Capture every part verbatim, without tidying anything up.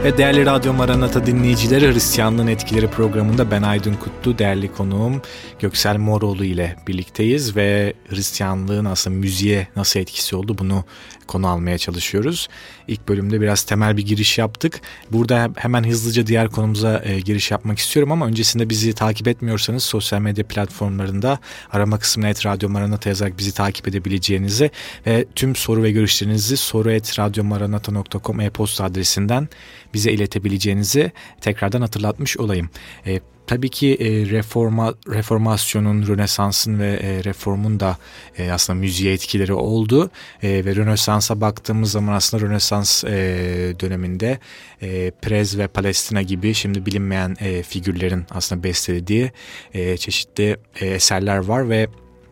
Ve değerli Radyo Maranata dinleyicileri, Hristiyanlığın Etkileri programında ben Aydın Kutlu, değerli konuğum Göksel Moroğlu ile birlikteyiz ve Hristiyanlığın aslında müziğe nasıl etkisi oldu bunu konu almaya çalışıyoruz. İlk bölümde biraz temel bir giriş yaptık. Burada hemen hızlıca diğer konumuza e, giriş yapmak istiyorum ama öncesinde bizi takip etmiyorsanız sosyal medya platformlarında arama kısmına et Radyo Maranata yazarak bizi takip edebileceğinizi ve tüm soru ve görüşlerinizi soru et radyomaranata nokta com e-posta adresinden bize iletebileceğinizi tekrardan hatırlatmış olayım. E, tabii ki e, reforma, reformasyonun, Rönesans'ın ve e, reformun da e, aslında müziğe etkileri oldu. E, ve Rönesans'a baktığımız zaman aslında Rönesans e, döneminde e, Prez ve Palestina gibi şimdi bilinmeyen e, figürlerin aslında bestelediği e, çeşitli e, eserler var ve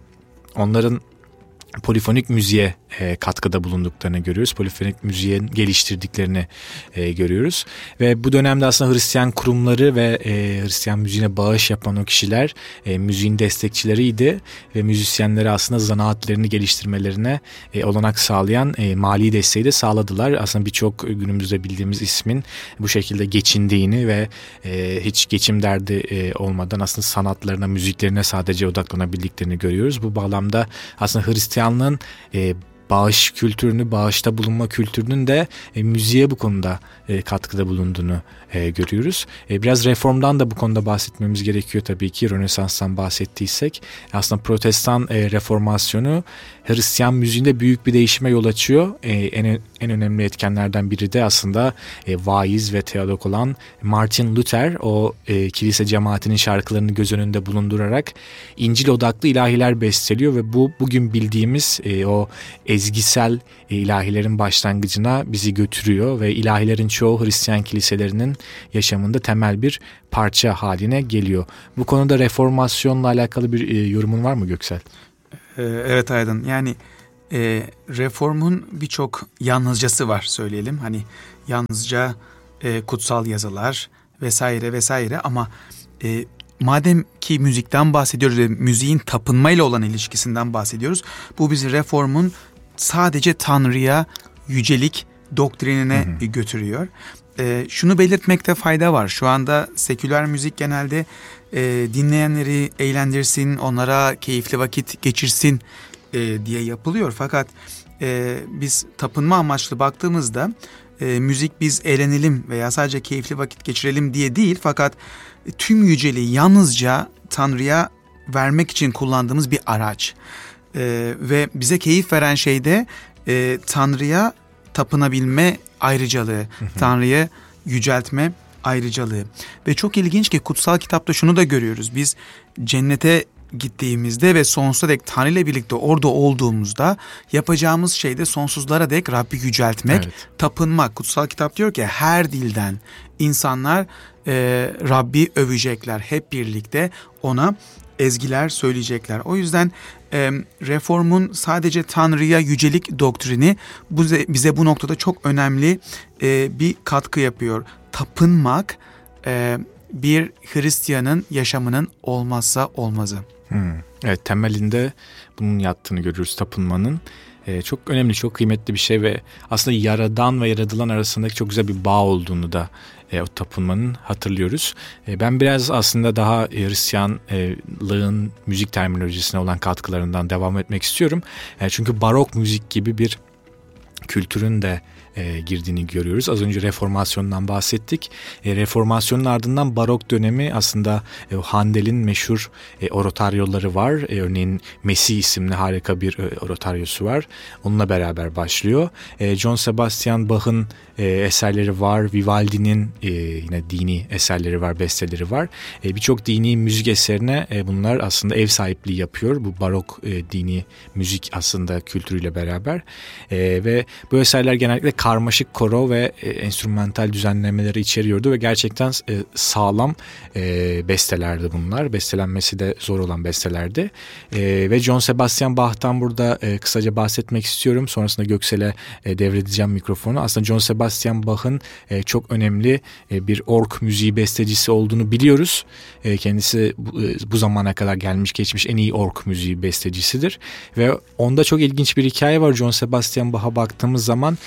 onların polifonik müziğe e, katkıda bulunduklarını görüyoruz. Polifonik müziğe geliştirdiklerini e, görüyoruz. Ve bu dönemde aslında Hristiyan kurumları ve e, Hristiyan müziğine bağış yapan o kişiler e, müziğin destekçileriydi. Ve müzisyenlere aslında zanaatlerini geliştirmelerine e, olanak sağlayan e, mali desteği de sağladılar. Aslında birçok günümüzde bildiğimiz ismin bu şekilde geçindiğini ve e, hiç geçim derdi e, olmadan aslında sanatlarına, müziklerine sadece odaklanabildiklerini görüyoruz. Bu bağlamda aslında Hristiyanlığın e, bağış kültürünü, bağışta bulunma kültürünün de e, müziğe bu konuda e, katkıda bulunduğunu e, görüyoruz. E, biraz reformdan da bu konuda bahsetmemiz gerekiyor tabii ki. Rönesans'tan bahsettiysek aslında Protestan e, reformasyonu Hristiyan müziğinde büyük bir değişime yol açıyor. E, en en önemli etkenlerden biri de aslında e, vaiz ve teolog olan Martin Luther. O e, kilise cemaatinin şarkılarını göz önünde bulundurarak İncil odaklı ilahiler besteliyor ve bu bugün bildiğimiz e, o ezgisel e, ilahilerin başlangıcına bizi götürüyor ve ilahilerin çoğu Hristiyan kiliselerinin yaşamında temel bir parça haline geliyor. Bu konuda reformasyonla alakalı bir e, yorumun var mı Göksel? Evet Aydın, yani e, reformun birçok yalnızcası var söyleyelim. Hani yalnızca e, kutsal yazılar vesaire vesaire ama e, madem ki müzikten bahsediyoruz ve müziğin tapınmayla olan ilişkisinden bahsediyoruz. Bu bizi reformun sadece Tanrı'ya yücelik doktrinine hı hı. götürüyor. E, şunu belirtmekte fayda var. Şu anda seküler müzik genelde e, dinleyenleri eğlendirsin, onlara keyifli vakit geçirsin e, diye yapılıyor. Fakat e, biz tapınma amaçlı baktığımızda e, müzik biz eğlenelim veya sadece keyifli vakit geçirelim diye değil. Fakat tüm yüceliği yalnızca Tanrı'ya vermek için kullandığımız bir araç. E, ve bize keyif veren şey de e, Tanrı'ya tapınabilme ayrıcalığı, hı hı. Tanrı'yı yüceltme ayrıcalığı. Ve çok ilginç ki kutsal kitapta şunu da görüyoruz. Biz cennete gittiğimizde ve sonsuza dek Tanrı ile birlikte orada olduğumuzda yapacağımız şey de sonsuzlara dek Rabbi yüceltmek, evet. tapınmak. Kutsal kitap diyor ki her dilden insanlar e, Rabbi övecekler. Hep birlikte ona ezgiler söyleyecekler. O yüzden e, reformun sadece Tanrı'ya yücelik doktrini bize, bize bu noktada çok önemli e, bir katkı yapıyor. Tapınmak e, bir Hristiyanın yaşamının olmazsa olmazı. Hmm. Evet, temelinde bunun yattığını görüyoruz tapınmanın. Ee, çok önemli, çok kıymetli bir şey ve aslında yaradan ve yaratılan arasındaki çok güzel bir bağ olduğunu da e, o tapınmanın hatırlıyoruz. E, ben biraz aslında daha Hristiyanlığın müzik terminolojisine olan katkılarından devam etmek istiyorum. E, çünkü barok müzik gibi bir kültürün de e, girdiğini görüyoruz. Az önce reformasyondan bahsettik. E, reformasyonun ardından barok dönemi aslında e, Handel'in meşhur e, oratoryoları var. E, örneğin Mesih isimli harika bir e, oratoryosu var. Onunla beraber başlıyor. E, John Sebastian Bach'ın e, eserleri var. Vivaldi'nin e, yine dini eserleri var, besteleri var. E, Birçok dini müzik eserine e, bunlar aslında ev sahipliği yapıyor. Bu barok e, dini müzik aslında kültürüyle beraber. E, ve bu eserler genellikle karmaşık koro ve e, enstrümantal düzenlemeleri içeriyordu ve gerçekten e, sağlam e, bestelerdi bunlar. Bestelenmesi de zor olan bestelerdi. E, ve John Sebastian Bach'tan burada e, kısaca bahsetmek istiyorum. Sonrasında Göksel'e e, devredeceğim mikrofonu. Aslında John Sebastian Bach'ın e, çok önemli e, bir ork müziği bestecisi olduğunu biliyoruz. E, kendisi bu, e, bu zamana kadar gelmiş geçmiş en iyi ork müziği bestecisidir. Ve onda çok ilginç bir hikaye var. John Sebastian Bach'a baktığımız zaman e,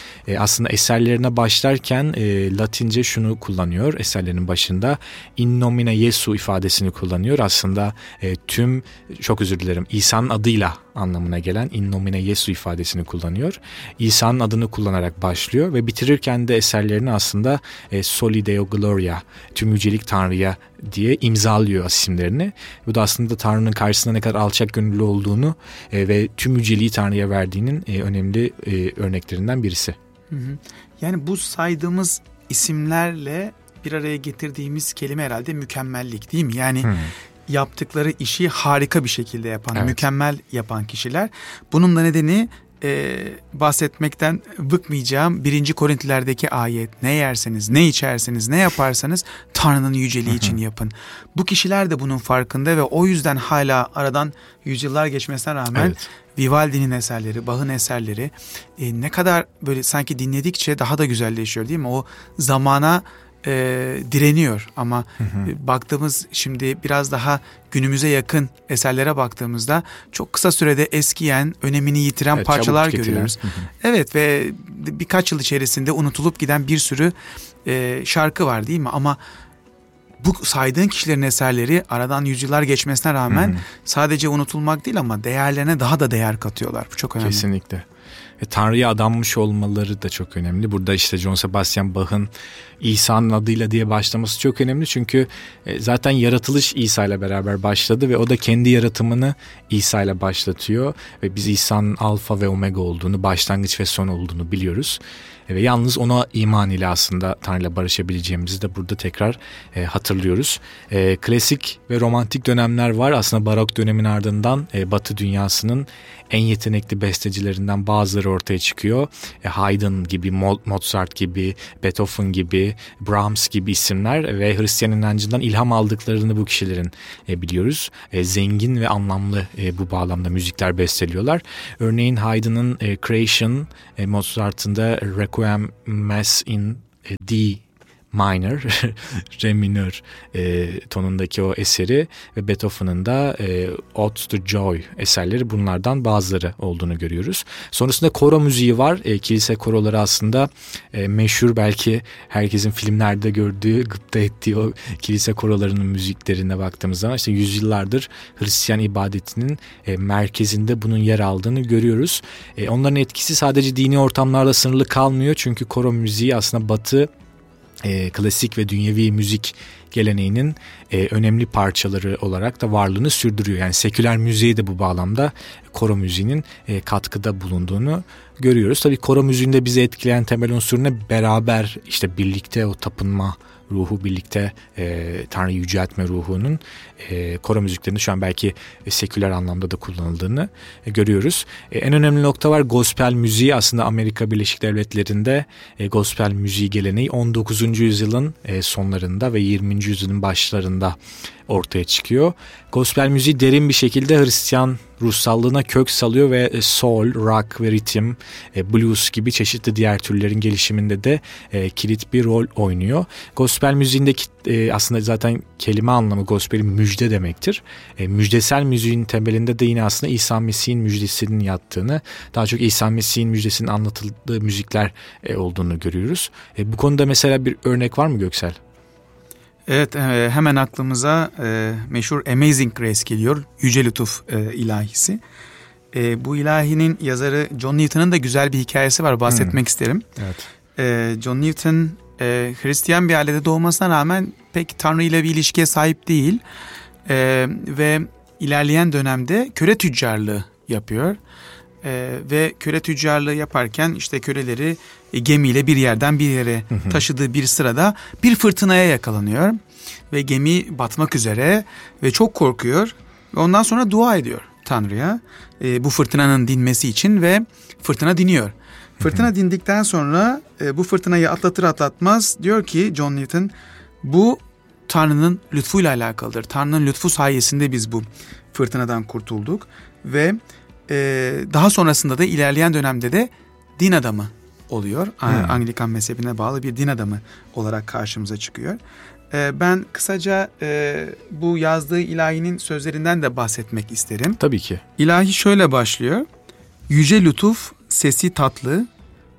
aslında eserlerine başlarken e, Latince şunu kullanıyor eserlerinin başında. In nomine Jesu ifadesini kullanıyor. Aslında e, tüm, çok özür dilerim, İsa'nın adıyla anlamına gelen in nomine Jesu ifadesini kullanıyor. İsa'nın adını kullanarak başlıyor ve bitirirken de eserlerini aslında e, Soli Deo Gloria, tüm yücelik Tanrı'ya diye imzalıyor isimlerini. Bu da aslında Tanrı'nın karşısında ne kadar alçak gönüllü olduğunu e, ve tüm yüceliği Tanrı'ya verdiğinin e, önemli e, örneklerinden birisi. Hı hı. Yani bu saydığımız isimlerle bir araya getirdiğimiz kelime herhalde mükemmellik, değil mi? Yani hı. yaptıkları işi harika bir şekilde yapan, evet. mükemmel yapan kişiler. Bunun da nedeni e, bahsetmekten bıkmayacağım birinci Korintilerdeki ayet. Ne yerseniz, ne içerseniz, ne yaparsanız Tanrı'nın yüceliği için yapın. Bu kişiler de bunun farkında ve o yüzden hala aradan yüzyıllar geçmesine rağmen evet. Vivaldi'nin eserleri, Bach'ın eserleri e, ne kadar böyle sanki dinledikçe daha da güzelleşiyor, değil mi? O zamana e, direniyor ama hı hı. E, baktığımız şimdi biraz daha günümüze yakın eserlere baktığımızda çok kısa sürede eskiyen, önemini yitiren evet, parçalar görüyoruz. Hı hı. Evet ve birkaç yıl içerisinde unutulup giden bir sürü e, şarkı var, değil mi? Ama bu saydığın kişilerin eserleri aradan yüzyıllar geçmesine rağmen hı hı. sadece unutulmak değil ama değerlerine daha da değer katıyorlar. Bu çok önemli. Kesinlikle. Ve Tanrı'ya adanmış olmaları da çok önemli. Burada işte John Sebastian Bach'ın İsa'nın adıyla diye başlaması çok önemli. Çünkü zaten yaratılış İsa ile beraber başladı ve o da kendi yaratımını İsa ile başlatıyor. Ve biz İsa'nın alfa ve omega olduğunu, başlangıç ve son olduğunu biliyoruz. Ve yalnız ona iman ile aslında Tanrı'yla barışabileceğimizi de burada tekrar e, hatırlıyoruz. E, klasik ve romantik dönemler var. Aslında barok dönemin ardından e, Batı dünyasının en yetenekli bestecilerinden bazıları ortaya çıkıyor. E, Haydn gibi, Mozart gibi, Beethoven gibi, Brahms gibi isimler ve Hristiyan inancından ilham aldıklarını bu kişilerin e, biliyoruz. E, zengin ve anlamlı e, bu bağlamda müzikler besteliyorlar. Örneğin Haydn'ın e, Creation, e, Mozart'ın da Requiem Mass in D minor, re minör e, tonundaki o eseri ve Beethoven'ın da e, Ode to Joy eserleri bunlardan bazıları olduğunu görüyoruz. Sonrasında koro müziği var. E, kilise koroları aslında e, meşhur, belki herkesin filmlerde gördüğü, gıpta ettiği o kilise korolarının müziklerine baktığımız zaman işte yüzyıllardır Hristiyan ibadetinin e, merkezinde bunun yer aldığını görüyoruz. E, onların etkisi sadece dini ortamlarda sınırlı kalmıyor. Çünkü koro müziği aslında Batı E, klasik ve dünyevi müzik geleneğinin e, önemli parçaları olarak da varlığını sürdürüyor. Yani seküler müziğe de bu bağlamda koro müziğinin e, katkıda bulunduğunu görüyoruz. Tabii koro müziğinde bizi etkileyen temel unsuruna beraber işte birlikte o tapınma ruhu, birlikte e, Tanrı'yı yüceltme ruhunun e, koro müziklerinde şu an belki e, seküler anlamda da kullanıldığını e, görüyoruz. E, en önemli nokta var, gospel müziği. Aslında Amerika Birleşik Devletleri'nde e, gospel müziği geleneği on dokuzuncu yüzyılın e, sonlarında ve yirminci yüzyılın başlarında ortaya çıkıyor. Gospel müziği derin bir şekilde Hristiyan ruhsallığına kök salıyor ve soul, rock ve ritim, blues gibi çeşitli diğer türlerin gelişiminde de e, kilit bir rol oynuyor. Gospel müziğindeki e, aslında zaten kelime anlamı gospelin müjde demektir. E, müjdesel müziğin temelinde de yine aslında İsa Mesih'in müjdesinin yattığını, daha çok İsa Mesih'in müjdesinin anlatıldığı müzikler e, olduğunu görüyoruz. E, bu konuda mesela bir örnek var mı Göksel? Evet, e, hemen aklımıza e, meşhur Amazing Grace geliyor. Yüce Lütuf e, ilahisi. E, bu ilahinin yazarı John Newton'un da güzel bir hikayesi var, bahsetmek hmm. isterim. Evet. E, John Newton e, Hristiyan bir ailede doğmasına rağmen pek Tanrı ile bir ilişkiye sahip değil. E, ve ilerleyen dönemde köle tüccarlığı yapıyor. Ee, ve köle tüccarlığı yaparken işte köleleri e, gemiyle bir yerden bir yere hı hı. taşıdığı bir sırada bir fırtınaya yakalanıyor. Ve gemi batmak üzere ve çok korkuyor. Ve ondan sonra dua ediyor Tanrı'ya e, bu fırtınanın dinmesi için ve fırtına diniyor. Fırtına hı hı. dindikten sonra e, bu fırtınayı atlatır atlatmaz diyor ki John Newton, bu Tanrı'nın lütfuyla alakalıdır. Tanrı'nın lütfu sayesinde biz bu fırtınadan kurtulduk ve Ee, daha sonrasında da ilerleyen dönemde de din adamı oluyor. Hmm. Anglikan mezhebine bağlı bir din adamı olarak karşımıza çıkıyor. Ee, ben kısaca e, bu yazdığı ilahinin sözlerinden de bahsetmek isterim. Tabii ki. İlahi şöyle başlıyor. Yüce lütuf, sesi tatlı,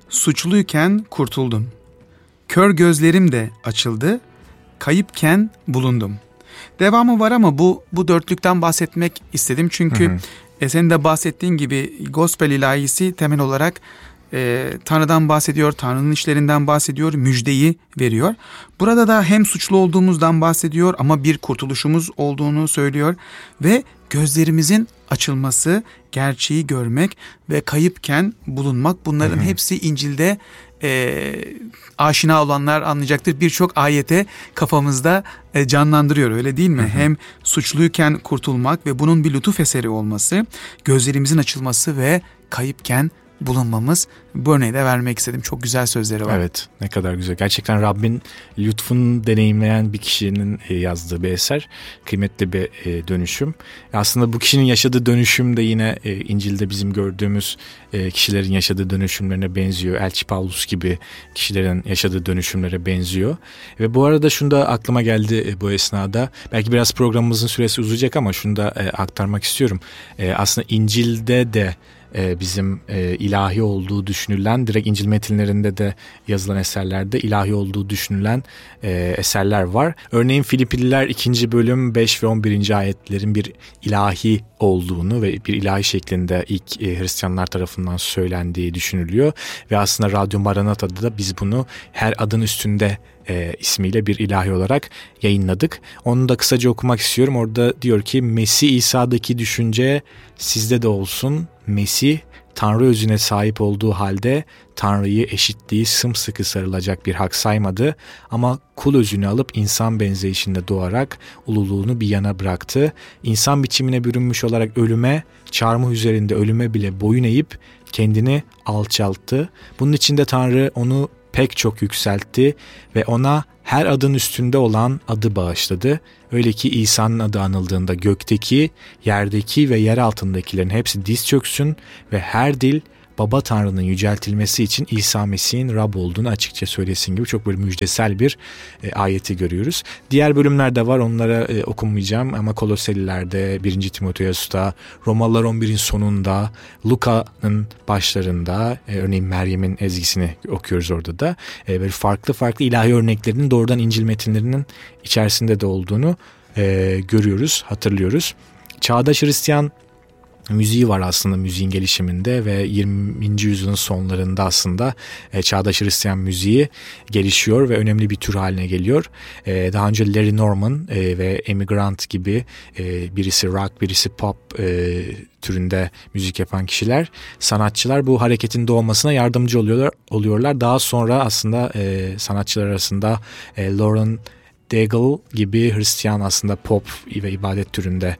suçluyken kurtuldum. Kör gözlerim de açıldı, kayıpken bulundum. Devamı var ama bu bu dörtlükten bahsetmek istedim çünkü hı hı. E, senin de bahsettiğin gibi gospel ilahisi temel olarak e, Tanrı'dan bahsediyor, Tanrı'nın işlerinden bahsediyor, müjdeyi veriyor. Burada da hem suçlu olduğumuzdan bahsediyor ama bir kurtuluşumuz olduğunu söylüyor ve gözlerimizin açılması, gerçeği görmek ve kayıpken bulunmak, bunların hı hı. hepsi İncil'de e, aşina olanlar anlayacaktır. Birçok ayete kafamızda e, canlandırıyor, öyle değil mi? Hı hı. Hem suçluyken kurtulmak ve bunun bir lütuf eseri olması, gözlerimizin açılması ve kayıpken bulunmamız. Bu örneği de vermek istedim. Çok güzel sözleri var. Evet, ne kadar güzel. Gerçekten Rabbin lütfunu deneyimleyen bir kişinin yazdığı bir eser. Kıymetli bir dönüşüm. Aslında bu kişinin yaşadığı dönüşüm de yine İncil'de bizim gördüğümüz kişilerin yaşadığı dönüşümlerine benziyor. Elçi Pavlus gibi kişilerin yaşadığı dönüşümlere benziyor. Ve bu arada şunu da aklıma geldi bu esnada. Belki biraz programımızın süresi uzayacak ama şunu da aktarmak istiyorum. Aslında İncil'de de bizim e, ilahi olduğu düşünülen, direkt İncil metinlerinde de yazılan eserlerde ilahi olduğu düşünülen e, eserler var. Örneğin Filipliler ikinci bölüm beş ve on birinci ayetlerin bir ilahi olduğunu ve bir ilahi şeklinde ilk e, Hristiyanlar tarafından söylendiği düşünülüyor. Ve aslında Radyo Maranata'da da biz bunu her adın üstünde E, ismiyle bir ilahi olarak yayınladık. Onu da kısaca okumak istiyorum. Orada diyor ki Mesih İsa'daki düşünce sizde de olsun. Mesih Tanrı özüne sahip olduğu halde Tanrı'yı eşitliği sımsıkı sarılacak bir hak saymadı ama kul özünü alıp insan benzeyişinde doğarak ululuğunu bir yana bıraktı. İnsan biçimine bürünmüş olarak ölüme, çarmıh üzerinde ölüme bile boyun eğip kendini alçalttı. Bunun için de Tanrı onu pek çok yükseltti ve ona her adın üstünde olan adı bağışladı. Öyle ki İsa'nın adı anıldığında gökteki, yerdeki ve yer altındakilerin hepsi diz çöksün ve her dil Baba Tanrı'nın yüceltilmesi için İsa Mesih'in Rab olduğunu açıkça söylesin gibi çok böyle müjdesel bir e, ayeti görüyoruz. Diğer bölümler de var, onlara e, okumayacağım ama Koloseliler'de, birinci Timoteos'ta, Romalılar on birin sonunda, Luka'nın başlarında, e, örneğin Meryem'in ezgisini okuyoruz orada da. E, böyle farklı farklı ilahi örneklerinin doğrudan İncil metinlerinin içerisinde de olduğunu e, görüyoruz, hatırlıyoruz. Çağdaş Hristiyan müziği var aslında müziğin gelişiminde ve yirminci yüzyılın sonlarında aslında e, çağdaş Hristiyan müziği gelişiyor ve önemli bir tür haline geliyor. E, daha önce Larry Norman e, ve Amy Grant gibi e, birisi rock, birisi pop e, türünde müzik yapan kişiler, sanatçılar bu hareketin doğmasına yardımcı oluyorlar. oluyorlar. Daha sonra aslında e, sanatçılar arasında e, Lauren Daigle gibi Hristiyan aslında pop ve ibadet türünde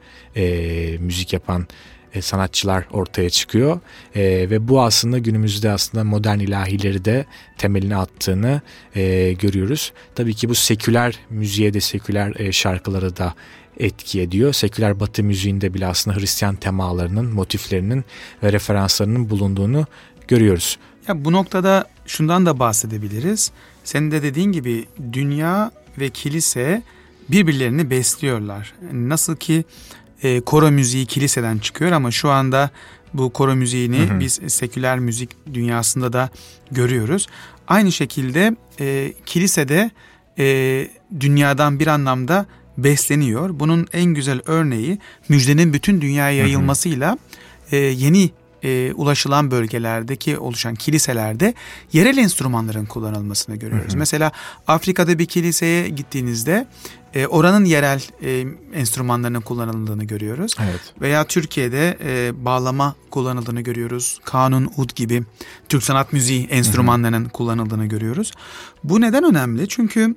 e, müzik yapan sanatçılar ortaya çıkıyor e, ve bu aslında günümüzde aslında modern ilahileri de temelini attığını e, görüyoruz. Tabii ki bu seküler müziğe de, seküler e, şarkıları da etki ediyor. Seküler Batı müziğinde bile aslında Hristiyan temalarının, motiflerinin ve referanslarının bulunduğunu görüyoruz. Ya bu noktada şundan da bahsedebiliriz. Senin de dediğin gibi dünya ve kilise birbirlerini besliyorlar. Nasıl ki E, koro müziği kiliseden çıkıyor ama şu anda bu koro müziğini hı hı. biz seküler müzik dünyasında da görüyoruz. Aynı şekilde e, kilisede e, dünyadan bir anlamda besleniyor. Bunun en güzel örneği müjdenin bütün dünyaya yayılmasıyla e, yeni e, ulaşılan bölgelerdeki oluşan kiliselerde yerel enstrümanların kullanılmasını görüyoruz. Hı hı. Mesela Afrika'da bir kiliseye gittiğinizde e, oranın yerel e, enstrümanlarının kullanıldığını görüyoruz. Evet. Veya Türkiye'de e, bağlama kullanıldığını görüyoruz. Kanun, ud gibi Türk sanat müziği enstrümanlarının hı hı. kullanıldığını görüyoruz. Bu neden önemli? Çünkü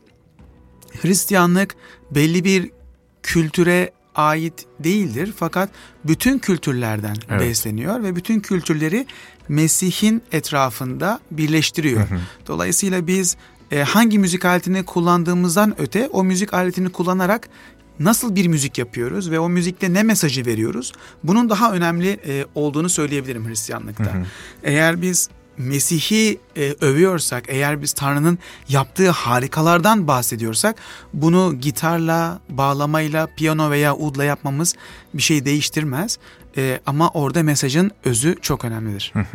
Hristiyanlık belli bir kültüre ait değildir fakat bütün kültürlerden evet. besleniyor ve bütün kültürleri Mesih'in etrafında birleştiriyor. Hı hı. Dolayısıyla biz e, hangi müzik aletini kullandığımızdan öte o müzik aletini kullanarak nasıl bir müzik yapıyoruz ve o müzikte ne mesajı veriyoruz? Bunun daha önemli e, olduğunu söyleyebilirim Hristiyanlıkta. Hı hı. Eğer biz Mesih'i e, övüyorsak, eğer biz Tanrı'nın yaptığı harikalardan bahsediyorsak bunu gitarla, bağlamayla, piyano veya udla yapmamız bir şey değiştirmez. E, ama orada mesajın özü çok önemlidir. Hı hı.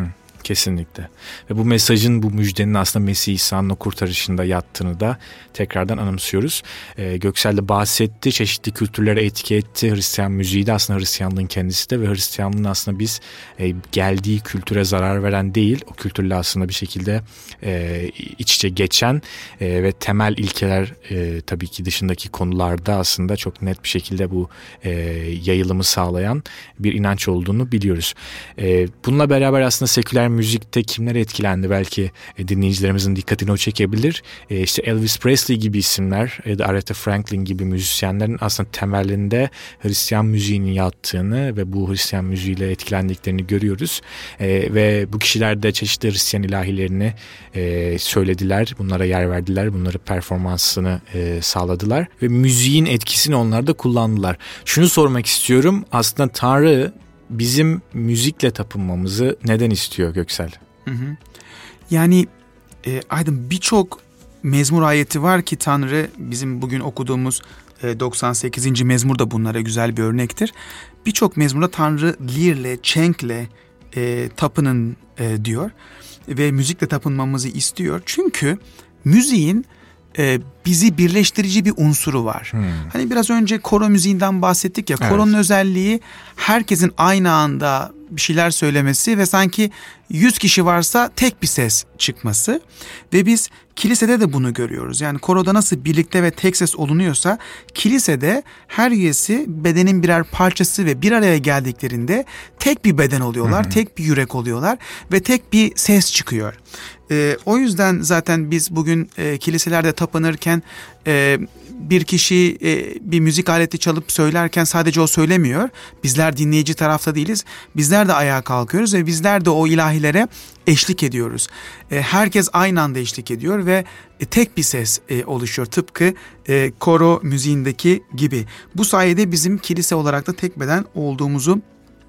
Kesinlikle. Ve bu mesajın, bu müjdenin aslında Mesih İsa'nın o kurtarışında yattığını da tekrardan anımsıyoruz. Ee, Göksel de bahsetti, çeşitli kültürlere etki etti. Hristiyan müziği de aslında Hristiyanlığın kendisi de ve Hristiyanlığın aslında biz e, geldiği kültüre zarar veren değil, o kültürle aslında bir şekilde e, iç içe geçen e, ve temel ilkeler e, tabii ki dışındaki konularda aslında çok net bir şekilde bu e, yayılımı sağlayan bir inanç olduğunu biliyoruz. E, bununla beraber aslında seküler müzikte kimler etkilendi belki e, dinleyicilerimizin dikkatini o çekebilir. E, işte Elvis Presley gibi isimler ya da Aretha Franklin gibi müzisyenlerin aslında temelinde Hristiyan müziğinin yattığını ve bu Hristiyan müziğiyle etkilendiklerini görüyoruz. E, ve bu kişiler de çeşitli Hristiyan ilahilerini e, söylediler, bunlara yer verdiler, bunları performansını e, sağladılar ve müziğin etkisini onlar da kullandılar. Şunu sormak istiyorum, aslında Tanrı bizim müzikle tapınmamızı neden istiyor Göksel? Hı hı. Yani e, Aydın, birçok mezmur ayeti var ki Tanrı, bizim bugün okuduğumuz e, doksan sekizinci mezmur da bunlara güzel bir örnektir. Birçok mezmurda Tanrı lirle, çenkle e, tapının e, diyor ve müzikle tapınmamızı istiyor. Çünkü müziğin e, bizi birleştirici bir unsuru var. Hmm. Hani biraz önce koro müziğinden bahsettik ya, evet. Koronun özelliği herkesin aynı anda bir şeyler söylemesi ve sanki yüz kişi varsa tek bir ses çıkması ve biz kilisede de bunu görüyoruz. Yani koroda nasıl birlikte ve tek ses olunuyorsa kilisede her üyesi bedenin birer parçası ve bir araya geldiklerinde tek bir beden oluyorlar, hı hı. tek bir yürek oluyorlar ve tek bir ses çıkıyor. Ee, o yüzden zaten biz bugün e, kiliselerde tapınırken e, bir kişi e, bir müzik aleti çalıp söylerken sadece o söylemiyor. Bizler dinleyici tarafta değiliz. Bizler de ayağa kalkıyoruz ve bizler de o ilahilere eşlik ediyoruz. E, herkes aynı anda eşlik ediyor ve e, tek bir ses e, oluşuyor. Tıpkı e, koro müziğindeki gibi. Bu sayede bizim kilise olarak da tek beden olduğumuzu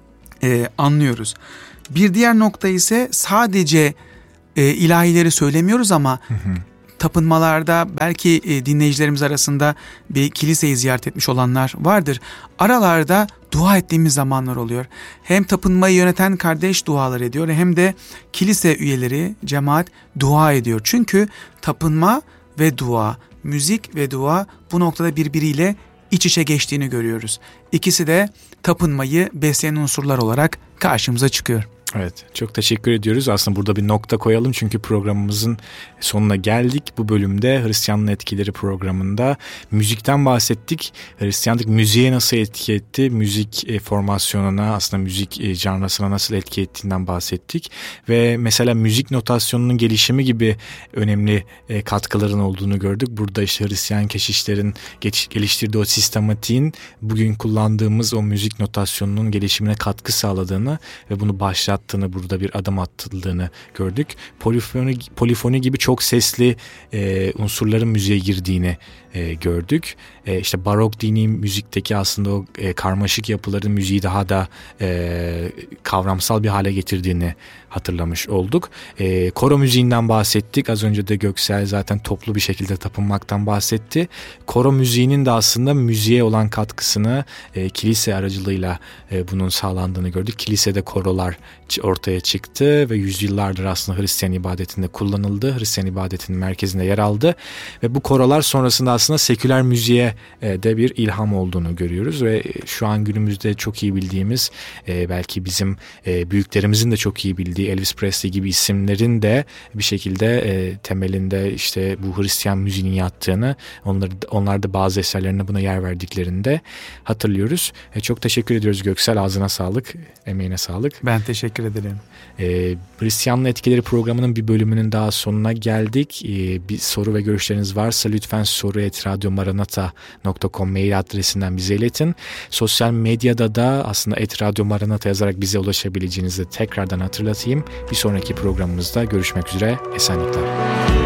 e, anlıyoruz. Bir diğer nokta ise sadece e, ilahileri söylemiyoruz ama hı hı. tapınmalarda belki e, dinleyicilerimiz arasında bir kiliseyi ziyaret etmiş olanlar vardır. Aralarda dua ettiğimiz zamanlar oluyor. Hem tapınmayı yöneten kardeş dualar ediyor hem de kilise üyeleri, cemaat dua ediyor. Çünkü tapınma ve dua, müzik ve dua bu noktada birbiriyle iç içe geçtiğini görüyoruz. İkisi de tapınmayı besleyen unsurlar olarak karşımıza çıkıyor. Evet, çok teşekkür ediyoruz. Aslında burada bir nokta koyalım çünkü programımızın sonuna geldik. Bu bölümde Hristiyanlığın Etkileri programında müzikten bahsettik. Hristiyanlık müziğe nasıl etki etti? Müzik e, formasyonuna, aslında müzik e, janrasına nasıl etki ettiğinden bahsettik. Ve mesela müzik notasyonunun gelişimi gibi önemli e, katkıların olduğunu gördük. Burada işte Hristiyan keşişlerin geç, geliştirdiği o sistematiğin bugün kullandığımız o müzik notasyonunun gelişimine katkı sağladığını ve bunu başlattığını, burada bir adım atıldığını gördük. Polifoni, polifoni gibi çok sesli e, unsurların müziğe girdiğini e, gördük. E, işte barok dini müzikteki aslında o e, karmaşık yapıların müziği daha da e, kavramsal bir hale getirdiğini hatırlamış olduk. E, koro müziğinden bahsettik. Az önce de Göksel zaten toplu bir şekilde tapınmaktan bahsetti. Koro müziğinin de aslında müziğe olan katkısını e, kilise aracılığıyla e, bunun sağlandığını gördük. Kilisede korolar ortaya çıktı ve yüzyıllardır aslında Hristiyan ibadetinde kullanıldı. Hristiyan ibadetinin merkezinde yer aldı ve bu korolar sonrasında aslında seküler müziğe de bir ilham olduğunu görüyoruz ve şu an günümüzde çok iyi bildiğimiz, belki bizim büyüklerimizin de çok iyi bildiği Elvis Presley gibi isimlerin de bir şekilde temelinde işte bu Hristiyan müziğin yattığını, onlar, onlar da bazı eserlerine buna yer verdiklerini de hatırlıyoruz. Çok teşekkür ediyoruz Göksel, ağzına sağlık, emeğine sağlık. Ben teşekkür ederim. Ee, Hristiyanlığın Etkileri programının bir bölümünün daha sonuna geldik. Ee, bir soru ve görüşleriniz varsa lütfen soru et radyomaranata nokta com mail adresinden bize iletin. Sosyal medyada da aslında et radyomaranata yazarak bize ulaşabileceğinizi tekrardan hatırlatayım. Bir sonraki programımızda görüşmek üzere. Esenlikler.